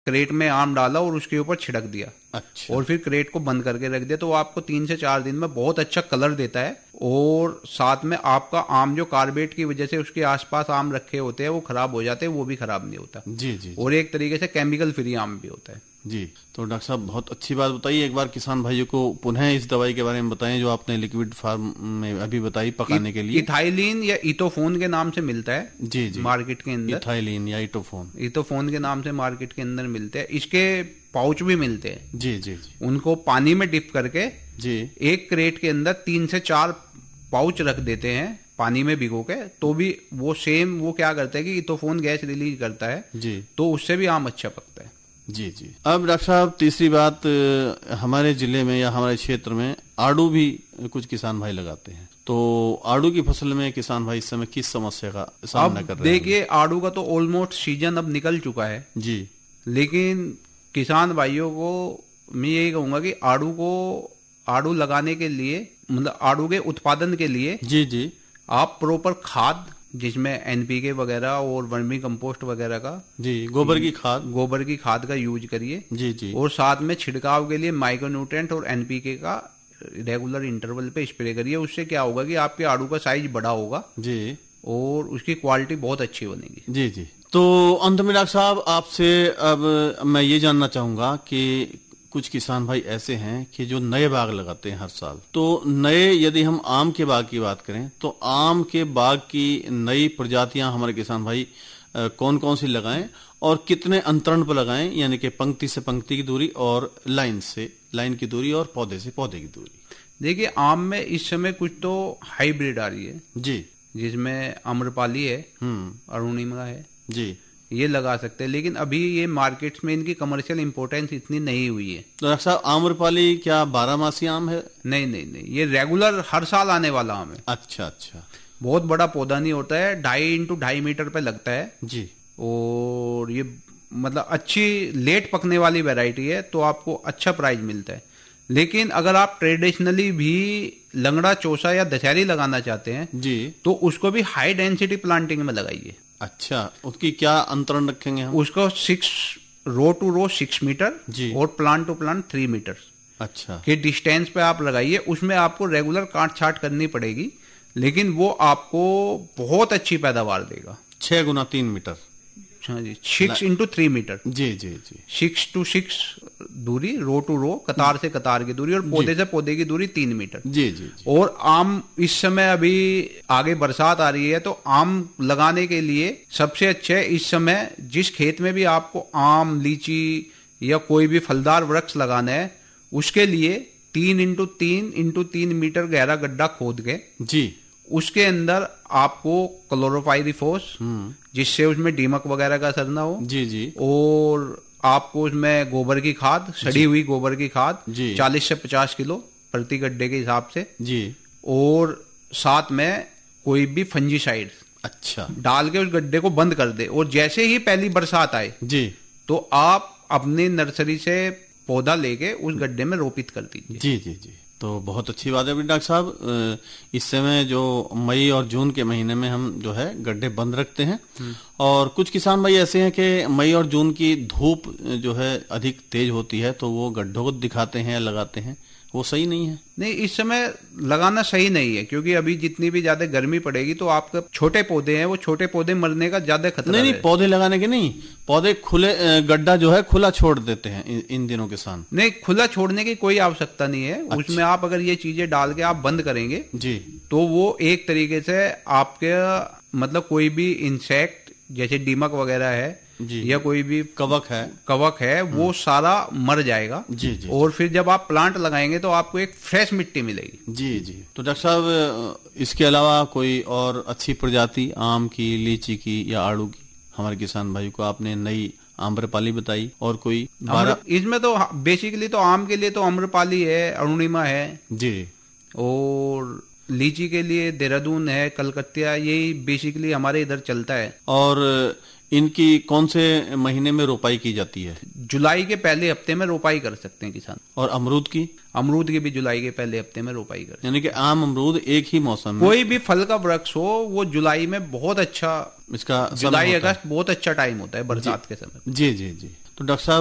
Crate में आम डाला और उसके ऊपर छिड़क दिया। अच्छा। और फिर क्रेट को बंद करके रख दिया, तो वो आपको 3 से 4 दिन में बहुत अच्छा कलर देता है। और साथ में आपका आम जो कार्बेट की वजह से उसके आसपास आम रखे होते हैं वो खराब हो जाते हैं, वो भी खराब नहीं होता। जी जी। और एक तरीके से केमिकल फ्री आम भी होता है। जी, तो डॉक्टर साहब बहुत अच्छी बात बताई। एक बार किसान भाइयों को पुनः इस दवाई के बारे में बताएं जो आपने लिक्विड फार्म में अभी बताई पकाने के लिए। इथाइलिन या इथोफोन के नाम से मिलता है। जी जी, मार्केट के अंदर इथाइलिन या इथोफोन के नाम से मार्केट के अंदर मिलते हैं। इसके पाउच भी मिलते हैं। जी जी जी। उनको पानी में डिप करके जी, एक क्रेट के अंदर 3 से 4 पाउच रख देते हैं पानी में भिगो के, तो भी वो सेम वो क्या करता है कि इथोफोन गैस रिलीज करता है जी, तो उससे भी आम अच्छा पकता है। जी जी। अब डॉक्टर साहब तीसरी बात, हमारे जिले में या हमारे क्षेत्र में आड़ू भी कुछ किसान भाई लगाते हैं, तो आड़ू की फसल में किसान भाई इस समय किस समस्या का सामना कर रहे हैं? देखिए, आड़ू का तो ऑलमोस्ट सीजन अब निकल चुका है जी, लेकिन किसान भाइयों को मैं यही कहूंगा कि आड़ू लगाने के लिए, मतलब आड़ू के उत्पादन के लिए जी जी, आप प्रॉपर खाद, जिसमें एनपीके वगैरह और वर्मी कंपोस्ट वगैरह का, जी, गोबर की खाद का यूज करिए। जी जी। और साथ में छिड़काव के लिए माइक्रोन्यूट्रिएंट और एनपीके का रेगुलर इंटरवल पे स्प्रे करिए। उससे क्या होगा कि आपके आड़ू का साइज बड़ा होगा जी और उसकी क्वालिटी बहुत अच्छी बनेगी। जी जी। तो अंत में डॉक्टर साहब आपसे अब मैं ये जानना चाहूंगा कि कुछ किसान भाई ऐसे हैं कि जो नए बाग लगाते हैं हर साल, तो नए, यदि हम आम के बाग की बात करें तो आम के बाग की नई प्रजातियां हमारे किसान भाई कौन कौन सी लगाएं और कितने अंतरण पर लगाएं, यानी कि पंक्ति से पंक्ति की दूरी और लाइन से लाइन की दूरी और पौधे से पौधे की दूरी? देखिए, आम में इस समय कुछ तो हाइब्रिड आ रही है जी, जिसमें आम्रपाली है, अरुणिमा है जी, ये लगा सकते हैं, लेकिन अभी ये मार्केट्स में इनकी कमर्शियल इंपोर्टेंस इतनी नहीं हुई है। तो डॉक्टर साहब आम्रपाली क्या 12 मासी आम है? नहीं नहीं नहीं, ये रेगुलर हर साल आने वाला आम है। अच्छा अच्छा। बहुत बड़ा पौधा नहीं होता है, 2.5 x 2.5 मीटर पे लगता है जी। और ये मतलब अच्छी लेट पकने वाली वैरायटी है, तो आपको अच्छा प्राइस मिलता है। लेकिन अगर आप ट्रेडिशनली भी लंगड़ा, चौसा या दशहरी लगाना चाहते हैं जी, तो उसको भी हाई डेंसिटी प्लांटिंग में लगाइए। अच्छा, उसकी क्या अंतरण रखेंगे हम? उसको 6 रो टू रो 6 मीटर जी, और प्लांट टू प्लांट 3 मीटर अच्छा के डिस्टेंस पे आप लगाइए। उसमें आपको रेगुलर काट छाट करनी पड़ेगी, लेकिन वो आपको बहुत अच्छी पैदावार देगा। 6 गुना 3 मीटर। हाँ जी, 6 into 3 metre. Ji ji ji. 6 to 6 दूरी, रो टू रो, कतार से कतार की दूरी, और पौधे से पौधे की दूरी 3 मीटर। जी जी जी। और आम इस समय अभी आगे बरसात आ रही है, तो आम लगाने के लिए सबसे अच्छे इस समय जिस खेत में भी आपको आम, लीची या कोई भी फलदार वृक्ष लगाना है, उसके लिए 3 into 3 मीटर गहरा गड्ढा खोद के जी, उसके अंदर आपको क्लोरोपाइरिफोस, जिससे उसमें दीमक वगैरह का असर ना हो, जी जी, और आपको उसमें गोबर की खाद, सड़ी हुई गोबर की खाद 40 से 50 किलो प्रति गड्ढे के हिसाब से जी, और साथ में कोई भी फंजीसाइड अच्छा डाल के उस गड्ढे को बंद कर दे। और जैसे ही पहली बरसात आए जी, तो आप अपनी नर्सरी से पौधा लेके उस गड्ढे में रोपित कर दीजिए। जी जी जी। तो बहुत अच्छी बात है डॉक्टर साहब। इस समय जो मई और जून के महीने में हम जो है गड्ढे बंद रखते हैं, और कुछ किसान भाई ऐसे हैं कि मई और जून की धूप जो है अधिक तेज होती है तो वो गड्ढों को दिखाते हैं या लगाते हैं, वो सही नहीं है? नहीं, इस समय लगाना सही नहीं है, क्योंकि अभी जितनी भी ज्यादा गर्मी पड़ेगी तो आपके छोटे पौधे हैं, वो छोटे पौधे मरने का ज्यादा खतरा है। नहीं, पौधे लगाने के नहीं, पौधे खुले, गड्ढा जो है खुला छोड़ देते हैं इन दिनों किसान। नहीं, खुला छोड़ने की कोई आवश्यकता नहीं है। अच्छा। उसमें आप अगर ये चीजें डाल के आप बंद करेंगे जी, तो वो एक तरीके से आपके मतलब कोई भी इंसेक्ट जैसे दीमक वगैरह है या कोई भी कवक है वो सारा मर जाएगा। जी जी। और फिर जब आप प्लांट लगाएंगे तो आपको एक फ्रेश मिट्टी मिलेगी। जी जी। तो डॉक्टर साहब इसके अलावा कोई और अच्छी प्रजाति आम की, लीची की या आड़ू की हमारे किसान भाई को आपने नई आम्रपाली बताई, और कोई? इसमें तो बेसिकली तो आम के लिए तो आम्रपाली है, अरुणिमा है जी, और लीची के लिए देहरादून है, कलकत्ता, यही बेसिकली हमारे इधर चलता है। और इनकी कौन से महीने में रोपाई की जाती है? जुलाई के पहले हफ्ते में रोपाई कर सकते हैं किसान। और अमरूद की? अमरूद की भी जुलाई के पहले हफ्ते में रोपाई कर, यानी कि आम अमरूद एक ही मौसम में? कोई भी फल का वृक्ष हो वो जुलाई में बहुत अच्छा, इसका जुलाई अगस्त बहुत अच्छा टाइम होता है बरसात के समय। जी जी जी। तो डॉक्टर साहब